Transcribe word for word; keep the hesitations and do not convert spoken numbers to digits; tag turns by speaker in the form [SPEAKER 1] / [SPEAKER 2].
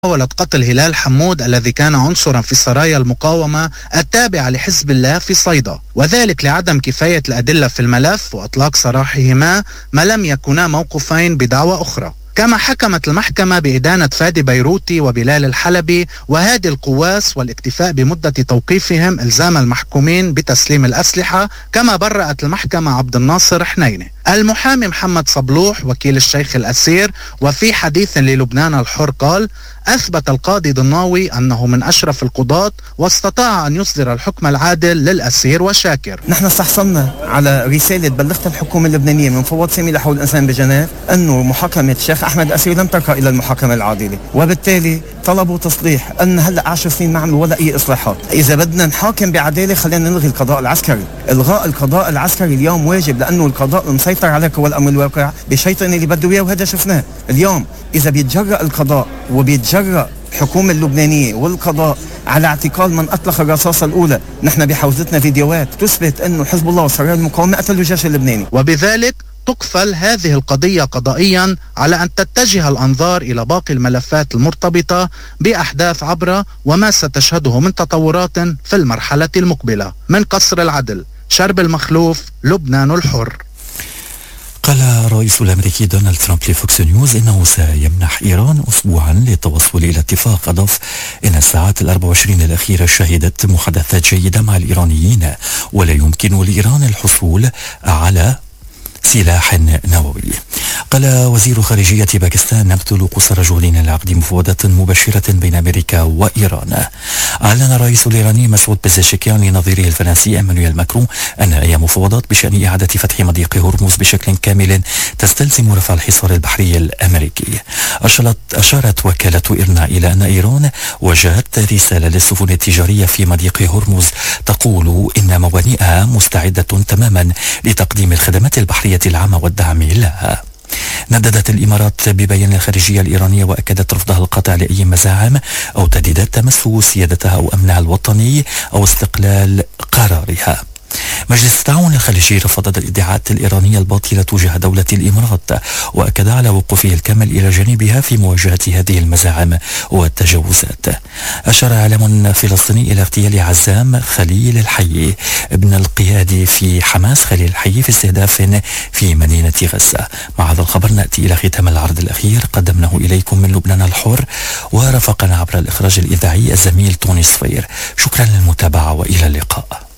[SPEAKER 1] محاولة قتل هلال حمود الذي كان عنصرا في سرايا المقاومة التابعة لحزب الله في صيدا، وذلك لعدم كفاية الأدلة في الملف وإطلاق سراحهما ما لم يكونا موقوفين بدعوى أخرى. كما حكمت المحكمة بإدانة فادي بيروتي وبلال الحلبي وهادي القواس والاكتفاء بمدة توقيفهم إلزام المحكومين بتسليم الأسلحة. كما برأت المحكمة عبد الناصر حنينة. المحامي محمد صبلوح وكيل الشيخ الأسير وفي حديث للبنان الحر قال: أثبت القاضي ضناوي أنه من أشرف القضاة واستطاع أن يصدر الحكم العادل للأسير وشاكر.
[SPEAKER 2] نحن استحصلنا على رسالة بلغت الحكومة اللبنانية من فوض سامي لحقوق الإنسان بجنيف أنه محاكمة الشيخ أحمد الأسير لم ترقى إلى المحاكمة العادلة، وبالتالي طلبوا تصليح أن هلأ عشر سنين ما عملوا ولا أي إصلاحات. إذا بدنا نحاكم بعدالة خلينا نلغي القضاء العسكري. إلغاء القضاء العسكري اليوم واجب، لأنه القضاء مسيطر على قوى الأمر الواقع بشيطان اللي بده إياه، وهذا شفناه اليوم. إذا بيتجرأ القضاء وبيتجرأ الحكومة اللبنانية والقضاء على اعتقال من أطلق الرصاصة الأولى، نحن بحوزتنا فيديوهات تثبت أنه حزب الله وسرايا المقاومة قتلوا الجيش اللبناني.
[SPEAKER 1] وبذلك تقفل هذه القضية قضائيا على أن تتجه الأنظار إلى باقي الملفات المرتبطة بأحداث عبرة وما ستشهده من تطورات في المرحلة المقبلة. من قصر العدل، شرب المخلوف، لبنان الحر.
[SPEAKER 3] قال الرئيس الأمريكي دونالد ترامب لفوكس نيوز إنه سيمنح إيران أسبوعا للتوصل إلى اتفاق. أضاف إن الساعات الأربع وعشرين الأخيرة شهدت محادثات جيدة مع الإيرانيين، ولا يمكن لإيران الحصول على سلاح نووي. قال وزير خارجية باكستان: نبذل قصارى جهدنا لعقد مفاوضات مباشرة بين أمريكا وإيران. أعلن الرئيس الإيراني مسعود بزشكيان لنظيره الفرنسي إيمانويل ماكرون أن أي مفاوضات بشأن إعادة فتح مضيق هرمز بشكل كامل تستلزم رفع الحصار البحري الأمريكي. أشارت, أشارت وكالة إيرنا إلى أن إيران وجهت رسالة للسفن التجارية في مضيق هرمز تقول إن موانئها مستعدة تماما لتقديم الخدمات البحرية العامة والدعم لها. نددت الإمارات ببيان الخارجية الإيرانية وأكدت رفضها القاطع لأي مزاعم أو تهديدات تمس سيادتها أو أمنها الوطني أو استقلال قرارها. مجلس التعاون الخليجي رفض الادعاءات الإيرانية الباطلة تجاه دولة الإمارات، وأكد على وقوفه الكامل إلى جانبها في مواجهة هذه المزاعم والتجاوزات. أشار إعلام فلسطيني إلى اغتيال عزام خليل الحي ابن القيادي في حماس خليل الحي في استهداف في مدينة غزة. مع هذا الخبر نأتي إلى ختام العرض الأخير قدمناه إليكم من لبنان الحر، ورافقنا عبر الإخراج الإذاعي الزميل توني صفير. شكرا للمتابعة وإلى اللقاء.